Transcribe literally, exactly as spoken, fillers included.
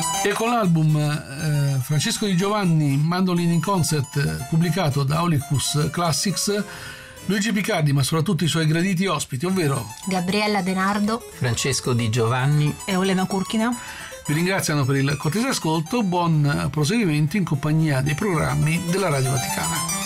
E con l'album eh, Francesco Di Giovanni Mandolin in Concert, eh, pubblicato da Olympus Classics, Luigi Picardi, ma soprattutto i suoi graditi ospiti, ovvero Gabriella De Nardo, Francesco Di Giovanni e Olena Curchina, vi ringraziano per il cortese ascolto. Buon proseguimento in compagnia dei programmi della Radio Vaticana.